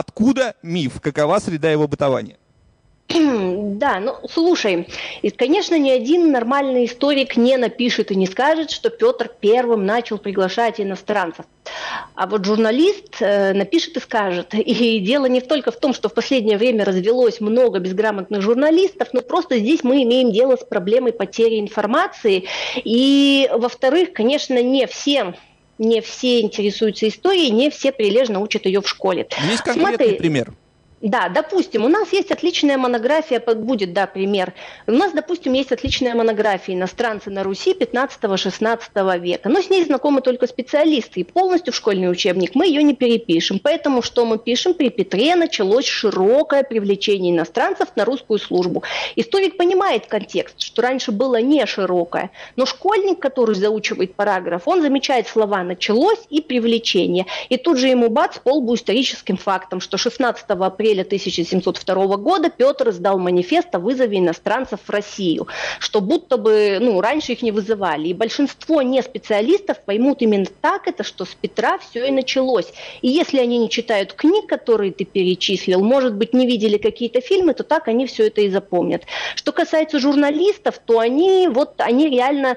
Откуда миф? Какова среда его бытования? Да, ну слушай, и, конечно, ни один нормальный историк не напишет и не скажет, что Петр первым начал приглашать иностранцев. А вот журналист напишет и скажет. И дело не только в том, что в последнее время развелось много безграмотных журналистов, но просто здесь мы имеем дело с проблемой потери информации. И, во-вторых, конечно, не все интересуются историей, не все прилежно учат ее в школе. Есть конкретный пример? Да, допустим, у нас есть отличная монография, будет, да, пример. У нас, допустим, есть отличная монография «Иностранцы на Руси 15-16 века». Но с ней знакомы только специалисты, и полностью в школьный учебник мы ее не перепишем. Поэтому что мы пишем? При Петре началось широкое привлечение иностранцев на русскую службу. Историк понимает контекст, что раньше было не широкое, но школьник, который заучивает параграф, он замечает слова «началось» и «привлечение». И тут же ему бац, полбу историческим фактом, что 16 апреля 1702 года Петр издал манифест о вызове иностранцев в Россию, что будто бы раньше их не вызывали. И большинство неспециалистов поймут именно так это, что с Петра все и началось. И если они не читают книг, которые ты перечислил, может быть, не видели какие-то фильмы, то так они все это и запомнят. Что касается журналистов, то они реально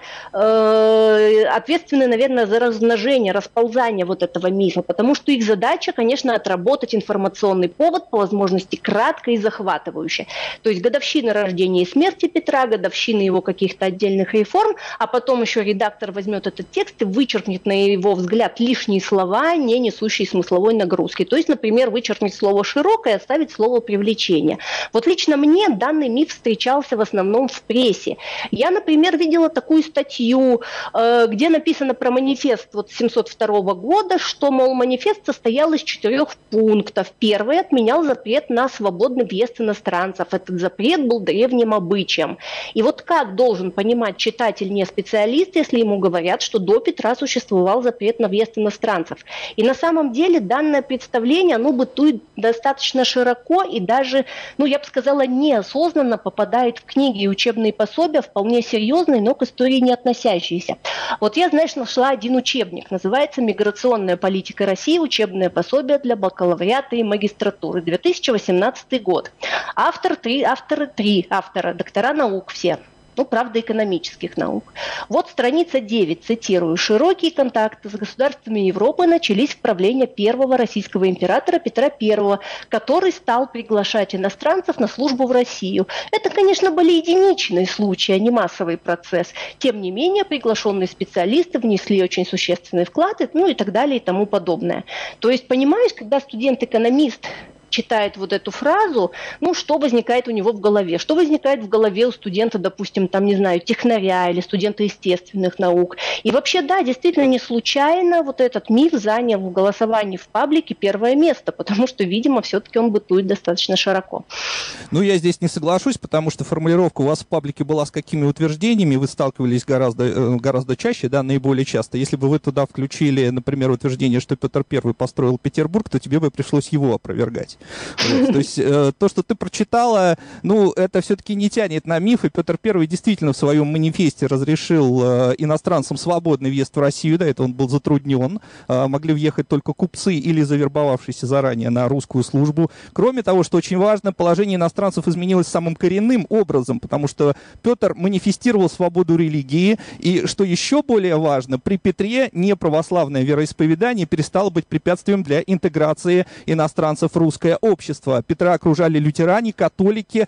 ответственны, наверное, за размножение, расползание вот этого мифа, потому что их задача, конечно, отработать информационный повод, по возможности кратко и захватывающе. То есть годовщина рождения и смерти Петра, годовщина его каких-то отдельных реформ, а потом еще редактор возьмет этот текст и вычеркнет, на его взгляд, лишние слова, не несущие смысловой нагрузки. То есть, например, вычеркнуть слово «широкое» и оставить слово «привлечение». Вот лично мне данный миф встречался в основном в прессе. Я, например, видела такую статью, где написано про манифест 702 года, что, мол, манифест состоял из 4 пунктов. Первый отменял запрет на свободный въезд иностранцев. Этот запрет был древним обычаем. И вот как должен понимать читатель не специалист, если ему говорят, что до Петра существовал запрет на въезд иностранцев? И на самом деле данное представление, оно бытует достаточно широко и даже, я бы сказала, неосознанно попадает в книги и учебные пособия, вполне серьезные, но к истории не относящиеся. Вот я, нашла один учебник, называется «Миграционная политика России. Учебное пособие для бакалавриата и магистратуры», 2018 год. Авторы три автора, доктора наук все. Правда, экономических наук. Вот страница 9, цитирую. «Широкие контакты с государствами Европы начались в правление первого российского императора Петра I, который стал приглашать иностранцев на службу в Россию. Это, конечно, были единичные случаи, а не массовый процесс. Тем не менее, приглашенные специалисты внесли очень существенный вклад, и так далее, и тому подобное». То есть, понимаешь, когда студент-экономист читает вот эту фразу, что возникает у него в голове? Что возникает в голове у студента, допустим, технаря или студента естественных наук? И вообще, да, действительно не случайно вот этот миф занял в голосовании в паблике первое место, потому что, видимо, все-таки он бытует достаточно широко. Я здесь не соглашусь, потому что формулировка у вас в паблике была с какими утверждениями, вы сталкивались гораздо чаще, да, наиболее часто. Если бы вы туда включили, например, утверждение, что Петр I построил Петербург, то тебе бы пришлось его опровергать. То есть то, что ты прочитала, это все-таки не тянет на миф, и Петр I действительно в своем манифесте разрешил иностранцам свободный въезд в Россию, да, это он был затруднен, могли въехать только купцы или завербовавшиеся заранее на русскую службу. Кроме того, что очень важно, положение иностранцев изменилось самым коренным образом, потому что Петр манифестировал свободу религии, и, что еще более важно, при Петре неправославное вероисповедание перестало быть препятствием для интеграции иностранцев в русское общество. Петра окружали лютеране, католики,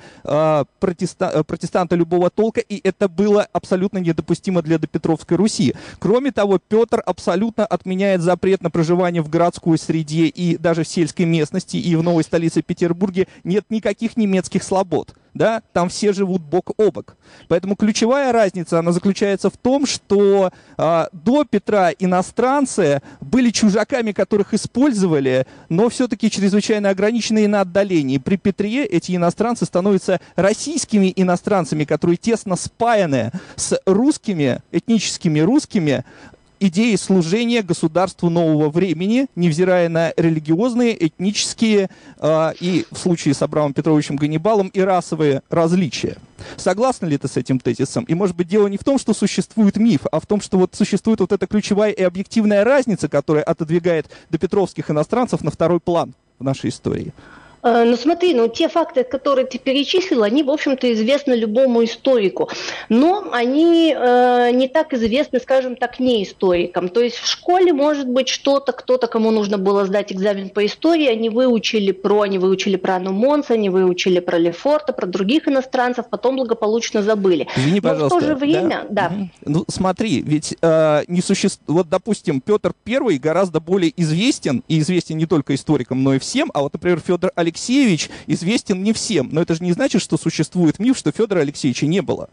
протестанты любого толка, и это было абсолютно недопустимо для допетровской Руси. Кроме того, Петр абсолютно отменяет запрет на проживание в городской среде и даже в сельской местности, и в новой столице Петербурге нет никаких немецких слобод. Да, там все живут бок о бок. Поэтому ключевая разница, она заключается в том, что до Петра иностранцы были чужаками, которых использовали, но все-таки чрезвычайно ограниченные на отдалении. При Петре эти иностранцы становятся российскими иностранцами, которые тесно спаяны с русскими, этническими русскими, идеи служения государству нового времени, невзирая на религиозные, этнические и, в случае с Абрамом Петровичем Ганнибалом, и расовые различия. Согласна ли ты с этим тезисом? И, может быть, дело не в том, что существует миф, а в том, что существует эта ключевая и объективная разница, которая отодвигает допетровских иностранцев на второй план. в нашей истории? Ну смотри, те факты, которые ты перечислил, они, в общем-то, известны любому историку, но они не так известны, скажем так, не историкам. То есть в школе, может быть, что-то, кто-то, кому нужно было сдать экзамен по истории, они выучили про Анну Монс, они выучили про Лефорта, про других иностранцев, потом благополучно забыли. Извини, но пожалуйста. в то же время, да. Ну смотри, ведь вот, допустим, Петр I гораздо более известен, и известен не только историкам, но и всем, а вот, например, Федор Алексеевич известен не всем. Но это же не значит, что существует миф, что Федора Алексеевича не было.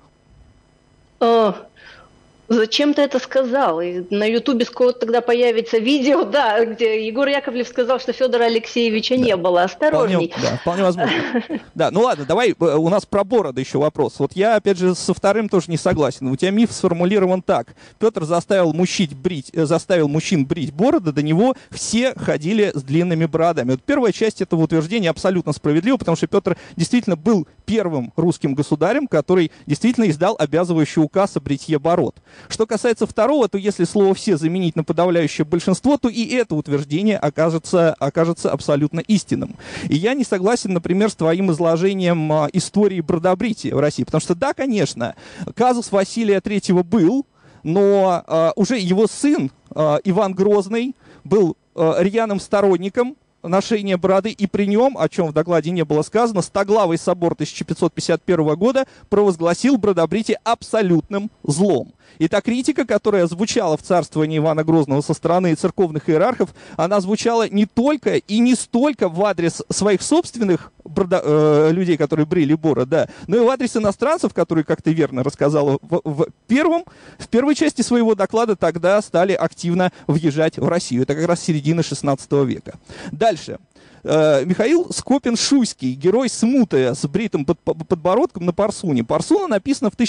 Зачем ты это сказал? И на Ютубе скоро тогда появится видео, да, где Егор Яковлев сказал, что Федора Алексеевича не было. Осторожней. Вполне возможно. Да, ну ладно, давай, у нас про бороды еще вопрос. Вот я, опять же, со вторым тоже не согласен. У тебя миф сформулирован так. Петр заставил мужчин брить бороды, до него все ходили с длинными бородами. Вот первая часть этого утверждения абсолютно справедлива, потому что Петр действительно был первым русским государем, который действительно издал обязывающий указ о бритье бород. Что касается второго, то если слово «все» заменить на подавляющее большинство, то и это утверждение окажется абсолютно истинным. И я не согласен, например, с твоим изложением истории бродобрития в России. Потому что, да, конечно, казус Василия III был, но уже его сын Иван Грозный был рьяным сторонником ношения бороды, и при нем, о чем в докладе не было сказано, Стоглавый собор 1551 года провозгласил бродобритие абсолютным злом. И та критика, которая звучала в царствовании Ивана Грозного со стороны церковных иерархов, она звучала не только и не столько в адрес своих собственных людей, которые брили бороды, да, но и в адрес иностранцев, которые, как ты верно рассказала, в первой части своего доклада тогда стали активно въезжать в Россию. Это как раз середина XVI века. Дальше. Михаил Скопин-Шуйский, герой смуты с бритым подбородком на Парсуне. Парсуна написана в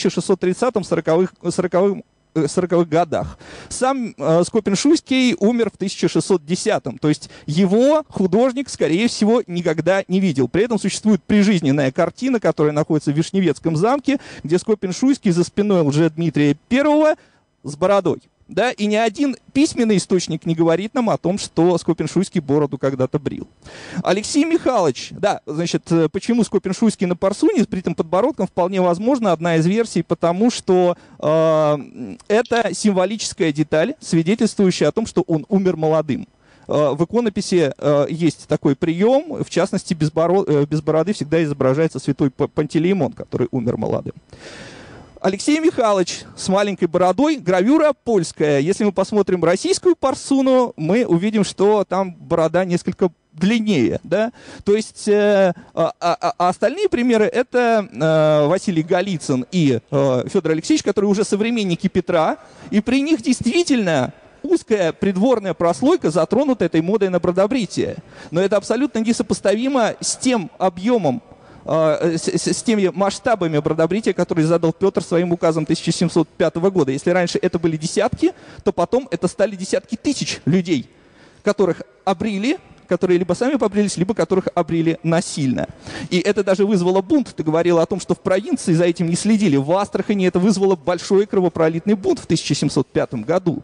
1630-40-х годах. Сам Скопин-Шуйский умер в 1610-м. То есть его художник, скорее всего, никогда не видел. При этом существует прижизненная картина, которая находится в Вишневецком замке, где Скопин-Шуйский за спиной Лжедмитрия I с бородой. Да, и ни один письменный источник не говорит нам о том, что Скопин-Шуйский бороду когда-то брил. Алексей Михайлович, да, значит, почему Скопин-Шуйский на Парсуне с бритым подбородком, вполне возможно, одна из версий, потому что это символическая деталь, свидетельствующая о том, что он умер молодым. В иконописи есть такой прием, в частности, без бороды всегда изображается святой Пантелеймон, который умер молодым. Алексей Михайлович с маленькой бородой, гравюра польская. Если мы посмотрим российскую Парсуну, мы увидим, что там борода несколько длиннее, да? То есть остальные примеры — это Василий Голицын и Федор Алексеевич, которые уже современники Петра, и при них действительно узкая придворная прослойка затронута этой модой на бродобритие. Но это абсолютно несопоставимо с тем объемом, с теми масштабами бродобрития, которые задал Петр своим указом 1705 года. Если раньше это были десятки, то потом это стали десятки тысяч людей, которых обрили, которые либо сами побрились, либо которых обрили насильно. И это даже вызвало бунт. Ты говорила о том, что в провинции за этим не следили. В Астрахани это вызвало большой кровопролитный бунт в 1705 году.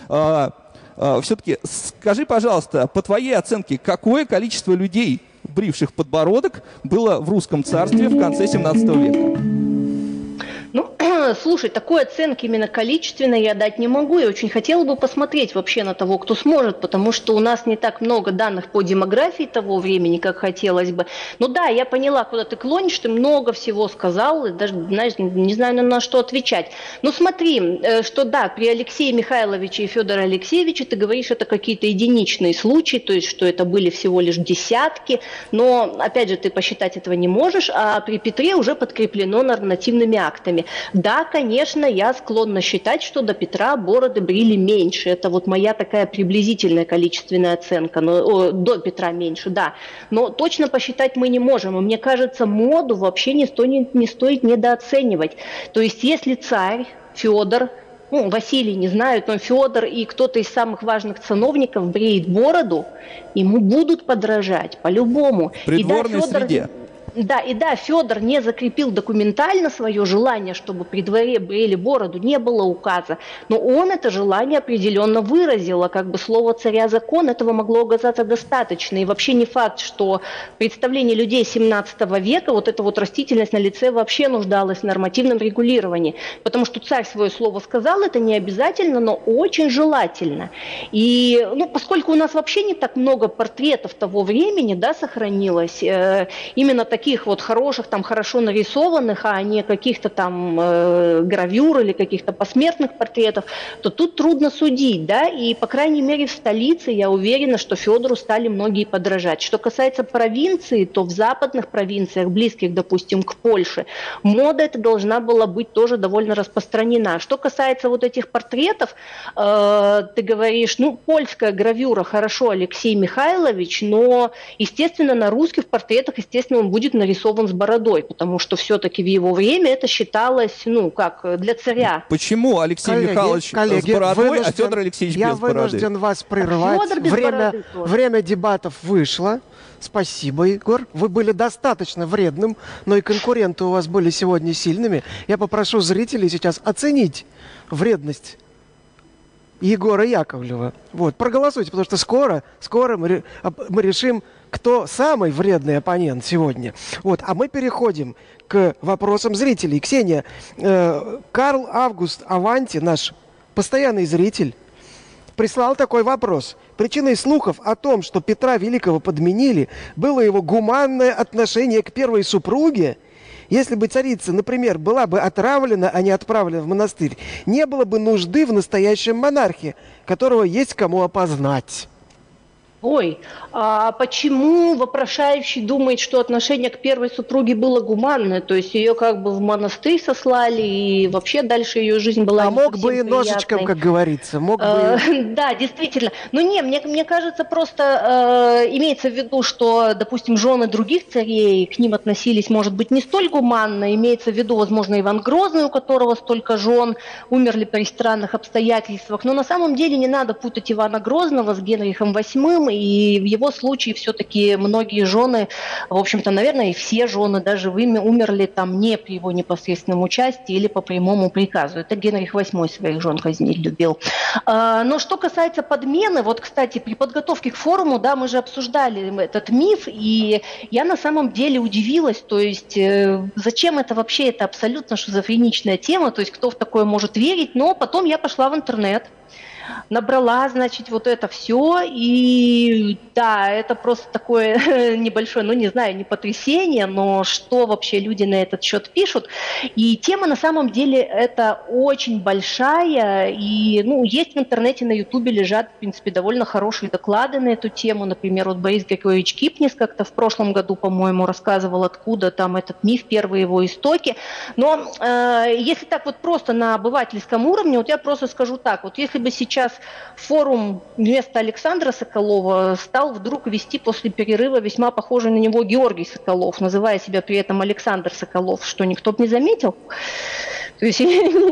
Все-таки скажи, пожалуйста, по твоей оценке, какое количество людей, бривших подбородок, было в русском царстве в конце 17 века? Ну, слушай, такой оценки именно количественно я дать не могу. Я очень хотела бы посмотреть вообще на того, кто сможет, потому что у нас не так много данных по демографии того времени, как хотелось бы. Ну да, я поняла, куда ты клонишь, ты много всего сказал, и даже, знаешь, не знаю, на что отвечать. Но смотри, что да, при Алексее Михайловиче и Федоре Алексеевиче, ты говоришь, это какие-то единичные случаи, то есть, что это были всего лишь десятки, но, опять же, ты посчитать этого не можешь, а при Петре уже подкреплено нормативными актами. Да, конечно, я склонна считать, что до Петра бороды брили меньше. Это вот моя такая приблизительная количественная оценка. До Петра меньше, да. Но точно посчитать мы не можем. И мне кажется, моду вообще не стоит недооценивать. То есть если царь Федор, Василий не знают, но Федор и кто-то из самых важных сановников бреет бороду, ему будут подражать по-любому. В придворной среде. Да, и да, Федор не закрепил документально свое желание, чтобы при дворе брили бороду, не было указа, но он это желание определенно выразил, а как бы слово царя закон, этого могло оказаться достаточно. И вообще не факт, что представление людей 17 века, вот эта вот растительность на лице вообще нуждалась в нормативном регулировании, потому что царь свое слово сказал, это не обязательно, но очень желательно. И поскольку у нас вообще не так много портретов того времени, да, сохранилось, именно таких вот хороших, там, хорошо нарисованных, а не каких-то там гравюр или каких-то посмертных портретов, то тут трудно судить, да, и, по крайней мере, в столице я уверена, что Федору стали многие подражать. Что касается провинции, то в западных провинциях, близких, допустим, к Польше, мода эта должна была быть тоже довольно распространена. Что касается вот этих портретов, ты говоришь, польская гравюра, хорошо, Алексей Михайлович, но, естественно, на русских портретах, естественно, он будет нарисован с бородой, потому что все-таки в его время это считалось, как для царя. Почему Алексей Михайлович с бородой, а Федор Алексеевич без бороды? Я вынужден вас прервать. Время дебатов вышло. Спасибо, Егор. Вы были достаточно вредным, но и конкуренты у вас были сегодня сильными. Я попрошу зрителей сейчас оценить вредность Егора Яковлева. Вот, проголосуйте, потому что скоро мы решим, кто самый вредный оппонент сегодня. Вот, а мы переходим к вопросам зрителей. Ксения, Карл Август Аванти, наш постоянный зритель, прислал такой вопрос. Причиной слухов о том, что Петра Великого подменили, было его гуманное отношение к первой супруге. Если бы царица, например, была бы отравлена, а не отправлена в монастырь, не было бы нужды в настоящем монархе, которого есть кому опознать. Ой, а почему вопрошающий думает, что отношение к первой супруге было гуманное? То есть ее как бы в монастырь сослали, и вообще дальше ее жизнь была не мог бы и ножичком, приятной. Как говорится. Да, действительно. Мне кажется, просто имеется в виду, что, допустим, жены других царей к ним относились, может быть, не столь гуманно. Имеется в виду, возможно, Иван Грозный, у которого столько жен, умерли при странных обстоятельствах. Но на самом деле не надо путать Ивана Грозного с Генрихом VIII, и в его случае все-таки многие жены, в общем-то, наверное, и все жены даже умерли там не при его непосредственном участии или по прямому приказу. Это Генрих VIII своих жен казнить любил. Но что касается подмены, вот, кстати, при подготовке к форуму, да, мы же обсуждали этот миф, и я на самом деле удивилась, то есть зачем это вообще, это абсолютно шизофреничная тема, то есть кто в такое может верить, но потом я пошла в интернет, набрала, значит, вот это все, и да, это просто такое небольшое, не знаю, не потрясение, но что вообще люди на этот счет пишут. И тема на самом деле это очень большая, и, есть в интернете, на Ютубе лежат, в принципе, довольно хорошие доклады на эту тему. Например, вот Борис Григорьевич Кипнис как-то в прошлом году, по-моему, рассказывал, откуда там этот миф, первые его истоки. Но если так вот просто на обывательском уровне, вот я просто скажу так, вот если бы сейчас форум вместо Александра Соколова стал вдруг вести после перерыва весьма похожий на него Георгий Соколов, называя себя при этом Александр Соколов, что никто бы не заметил? То есть...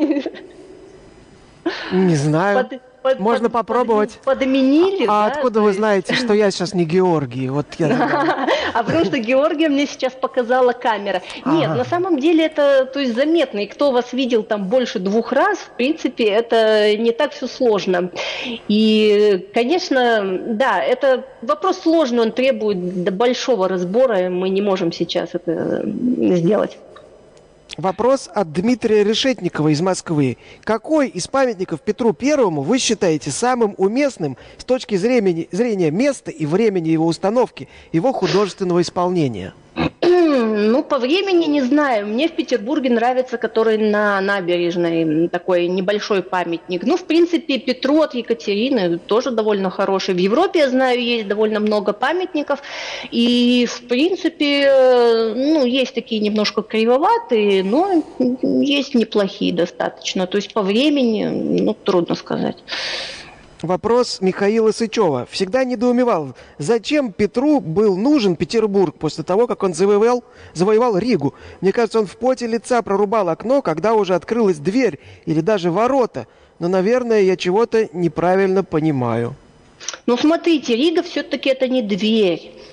Не знаю. Можно попробовать. Подменили. Откуда вы знаете, что я сейчас не Георгий? Вот я. Потому что Георгия мне сейчас показала камера. Нет, на самом деле это, то есть, заметно. И кто вас видел там больше 2 раз, в принципе, это не так все сложно. И, конечно, да, это вопрос сложный, он требует большого разбора, мы не можем сейчас это сделать. Вопрос от Дмитрия Решетникова из Москвы. Какой из памятников Петру Первому вы считаете самым уместным с точки зрения места и времени его установки, его художественного исполнения? По времени не знаю. Мне в Петербурге нравится, который на набережной, такой небольшой памятник. В принципе, Петру от Екатерины тоже довольно хороший. В Европе, я знаю, есть довольно много памятников. И, в принципе, есть такие немножко кривоватые, но есть неплохие достаточно. То есть по времени, трудно сказать. Вопрос Михаила Сычева. Всегда недоумевал, зачем Петру был нужен Петербург после того, как он завоевал Ригу. Мне кажется, он в поте лица прорубал окно, когда уже открылась дверь или даже ворота. Но, наверное, я чего-то неправильно понимаю. Смотрите, Рига все-таки это не дверь.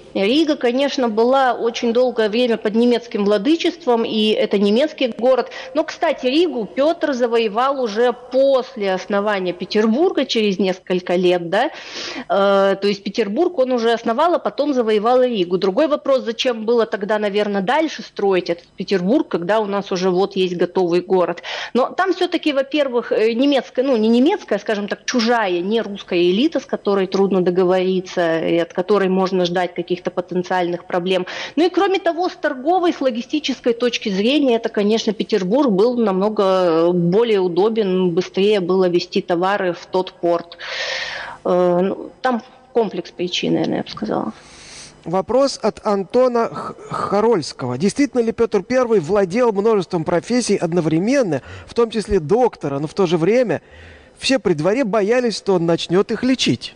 Рига, конечно, была очень долгое время под немецким владычеством, и это немецкий город. Но, кстати, Ригу Петр завоевал уже после основания Петербурга, через несколько лет, да. То есть Петербург он уже основал, а потом завоевал Ригу. Другой вопрос, зачем было тогда, наверное, дальше строить этот Петербург, когда у нас уже вот есть готовый город. Но там все-таки, во-первых, немецкая, ну не немецкая, скажем так, чужая, не русская элита, с которой трудно договориться, и от которой можно ждать каких-то потенциальных проблем. Ну и кроме того, с торговой, с логистической точки зрения, это, конечно, Петербург был намного более удобен, быстрее было везти товары в тот порт. Там комплекс причин, наверное, я бы сказала. Вопрос от Антона Харольского. Действительно ли Петр I владел множеством профессий одновременно, в том числе доктора, но в то же время все при дворе боялись, что он начнет их лечить?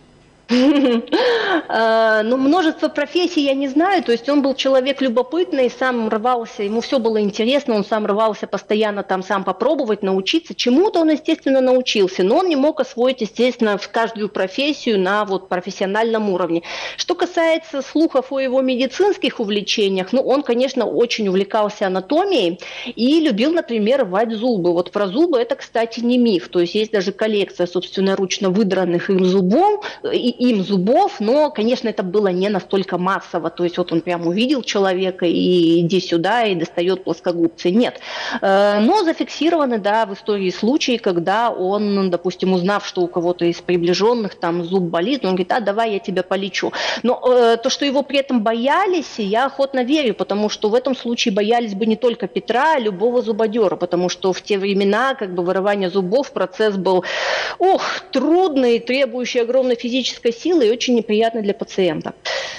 Ну, множество профессий я не знаю, то есть он был человек любопытный, сам рвался, ему все было интересно, он сам рвался постоянно там сам попробовать, научиться. Чему-то он, естественно, научился, но он не мог освоить, естественно, в каждую профессию на вот профессиональном уровне. Что касается слухов о его медицинских увлечениях, ну, он, конечно, очень увлекался анатомией и любил, например, рвать зубы. Вот про зубы это, кстати, не миф, то есть есть даже коллекция собственноручно выдранных им зубов, но, конечно, это было не настолько массово, то есть вот он прям увидел человека и иди сюда и достает плоскогубцы, нет. Но зафиксированы, да, в истории случаи, когда он, допустим, узнав, что у кого-то из приближенных там зуб болит, он говорит, давай я тебя полечу. Но то, что его при этом боялись, я охотно верю, потому что в этом случае боялись бы не только Петра, а любого зубодера, потому что в те времена как бы вырывание зубов процесс был, трудный, требующий огромной физической силы и очень неприятный для пациента.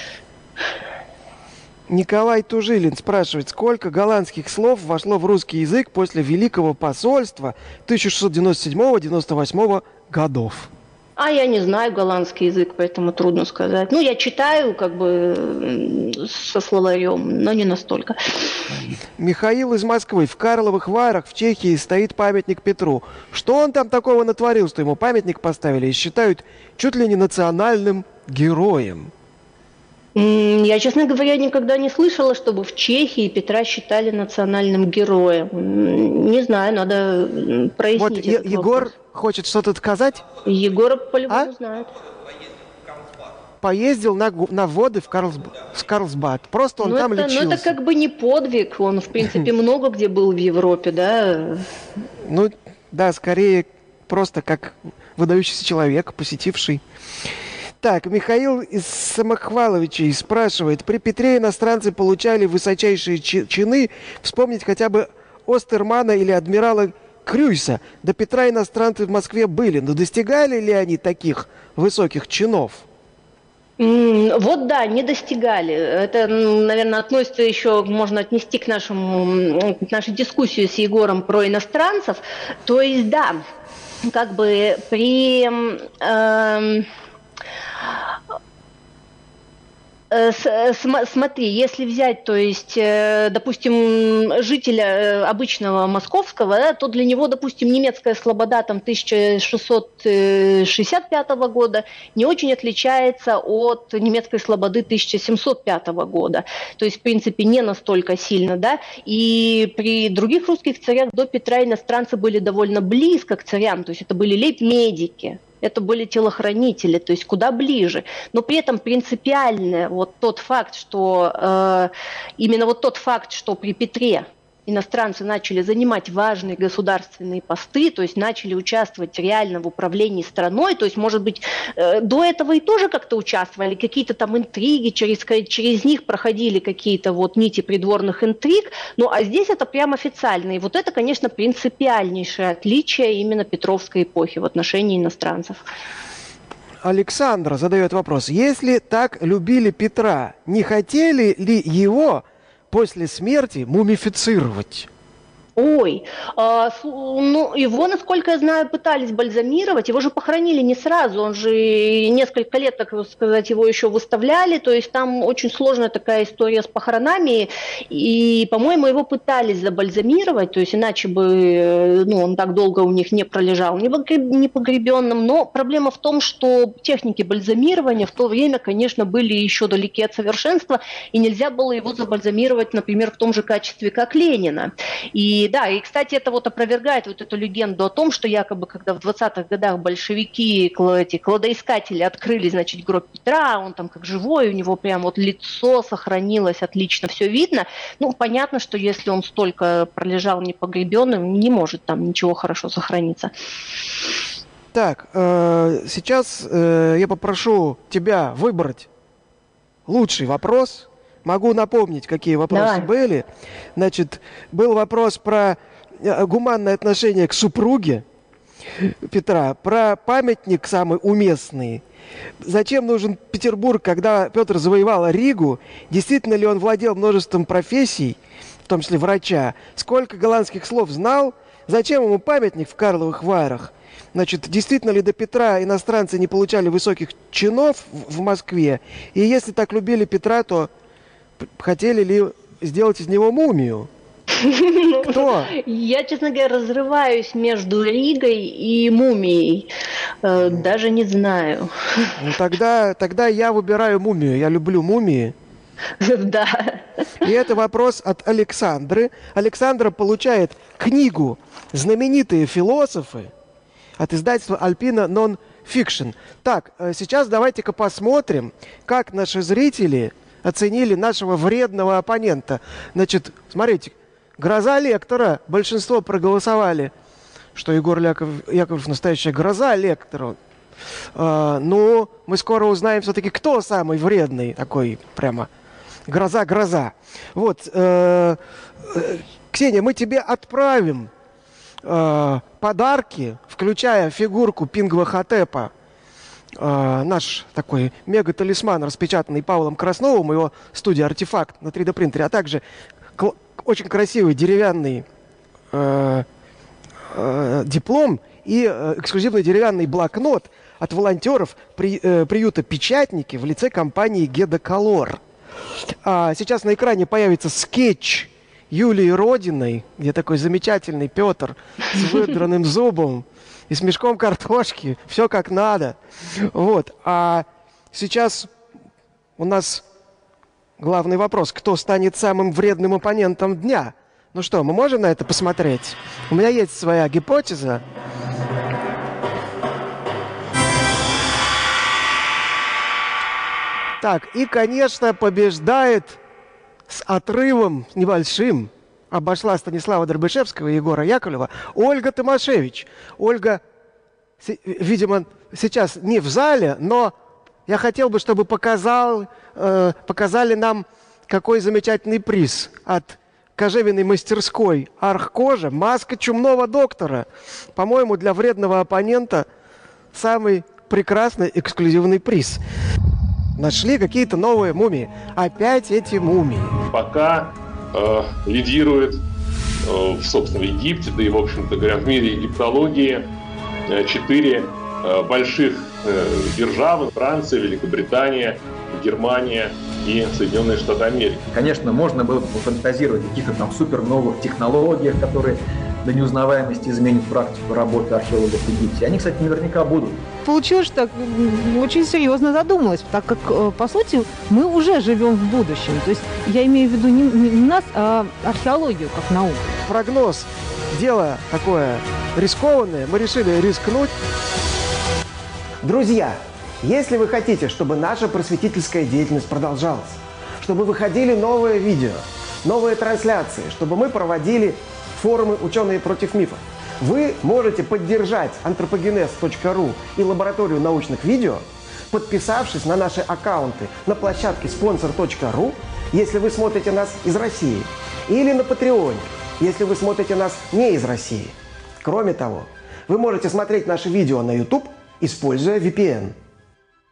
Николай Тужилин спрашивает, сколько голландских слов вошло в русский язык после Великого посольства 1697-98 годов? Я не знаю голландский язык, поэтому трудно сказать. Ну, я читаю как бы со словарем, но не настолько. Михаил из Москвы. В Карловых Варах в Чехии стоит памятник Петру. Что он там такого натворил, что ему памятник поставили и считают чуть ли не национальным героем? Я, честно говоря, никогда не слышала, чтобы в Чехии Петра считали национальным героем. Не знаю, надо прояснить этот Егор вопрос. хочет что-то сказать? Егор по-любому знает. Поездил на воды в Карлсбад. Просто он там лечился. Ну, это как бы не подвиг. Он, в принципе, много где был в Европе, да? Ну, да, скорее просто как выдающийся человек, посетивший. Так, Михаил из Самохваловичей спрашивает. При Петре иностранцы получали высочайшие чины. Вспомнить хотя бы Остермана или адмирала Крюйса. До Петра иностранцы в Москве были. Но достигали ли они таких высоких чинов? Вот да, не достигали. Это, наверное, относится еще, можно отнести к нашей дискуссии с Егором про иностранцев. То есть, да, как бы при... Смотри, если взять, то есть, допустим, жителя обычного московского, да, то для него, допустим, немецкая слобода там 1665 года не очень отличается от немецкой слободы 1705 года. То есть, в принципе, не настолько сильно, да. И при других русских царях до Петра иностранцы были довольно близко к царям, то есть это были лейб-медики. Это были телохранители, то есть куда ближе. Но при этом принципиально вот тот факт, что именно вот тот факт, что при Петре иностранцы начали занимать важные государственные посты, то есть начали участвовать реально в управлении страной, то есть, может быть, до этого и тоже как-то участвовали, какие-то там интриги, через них проходили какие-то вот нити придворных интриг, ну а здесь это прям официально. И вот это, конечно, принципиальнейшее отличие именно Петровской эпохи в отношении иностранцев. Александра задает вопрос. Если так любили Петра, не хотели ли его после смерти мумифицировать? Ой, ну его, насколько я знаю, пытались бальзамировать, его же похоронили не сразу, он же несколько лет, так сказать, его еще выставляли, то есть там очень сложная такая история с похоронами, и, по-моему, его пытались забальзамировать, то есть иначе бы, ну, он так долго у них не пролежал непогребенным, но проблема в том, что техники бальзамирования в то время, конечно, были еще далеки от совершенства, и нельзя было его забальзамировать, например, в том же качестве, как Ленина. И да, и, кстати, это вот опровергает вот эту легенду о том, что якобы, когда в 20-х годах большевики, эти кладоискатели открыли, значит, гроб Петра, он там как живой, у него прям вот лицо сохранилось, отлично все видно. Ну, понятно, что если он столько пролежал непогребенным, не может там ничего хорошо сохраниться. Так, сейчас я попрошу тебя выбрать лучший вопрос. Могу напомнить, какие вопросы были. Значит, был вопрос про гуманное отношение к супруге Петра, про памятник самый уместный. Зачем нужен Петербург, когда Петр завоевал Ригу? Действительно ли он владел множеством профессий, в том числе врача? Сколько голландских слов знал? Зачем ему памятник в Карловых Варах? Значит, действительно ли до Петра иностранцы не получали высоких чинов в Москве? И если так любили Петра, то хотели ли сделать из него мумию? Кто? Я, честно говоря, разрываюсь между Ригой и мумией. Даже не знаю. Ну, тогда я выбираю мумию. Я люблю мумии. Да. И это вопрос от Александры. Александра получает книгу «Знаменитые философы» от издательства Alpina Non-Fiction. Так, сейчас давайте-ка посмотрим, как наши зрители оценили нашего вредного оппонента. Значит, смотрите, гроза лектора. Большинство проголосовали, что Егор Яковлев настоящая гроза лектору. Ну, мы скоро узнаем все-таки, кто самый вредный, такой прямо гроза. Вот, Ксения, мы тебе отправим подарки, включая фигурку Пингва-Хотепа. Наш такой мега-талисман, распечатанный Павлом Красновым, его студия «Артефакт» на 3D-принтере, а также очень красивый деревянный диплом и эксклюзивный деревянный блокнот от волонтеров приюта «Печатники» в лице компании «Гедоколор». Сейчас на экране появится скетч Юлии Родиной, где такой замечательный Петр с выдранным зубом и с мешком картошки, все как надо. Вот. А сейчас у нас главный вопрос: кто станет самым вредным оппонентом дня? Ну что, мы можем на это посмотреть? У меня есть своя гипотеза. Так, и, конечно, побеждает с отрывом небольшим, обошла Станислава Дробышевского и Егора Яковлева, Ольга Томашевич. Ольга, видимо, сейчас не в зале, но я хотел бы, чтобы показали нам, какой замечательный приз от кожевенной мастерской «Архкожа». Маска чумного доктора. По-моему, для вредного оппонента самый прекрасный эксклюзивный приз. Нашли какие-то новые мумии. Опять эти мумии. Пока лидирует в собственном Египте, да и, в общем-то говоря, в мире египтологии 4 больших державы: Франция, Великобритания, Германия и Соединенные Штаты Америки. Конечно, можно было бы пофантазировать о каких-то там супер новых технологиях, которые до неузнаваемости изменят практику работы археологов в Египте. Они, кстати, наверняка будут. Получилось так, очень серьезно задумалась, так как, по сути, мы уже живем в будущем. То есть я имею в виду не нас, а археологию как науку. Прогноз. Дело такое рискованное. Мы решили рискнуть. Друзья, если вы хотите, чтобы наша просветительская деятельность продолжалась, чтобы выходили новые видео, новые трансляции, чтобы мы проводили форумы «Ученые против мифов», вы можете поддержать anthropogenes.ru и лабораторию научных видео, подписавшись на наши аккаунты на площадке sponsor.ru, если вы смотрите нас из России, или на Patreon, если вы смотрите нас не из России. Кроме того, вы можете смотреть наши видео на YouTube, используя VPN.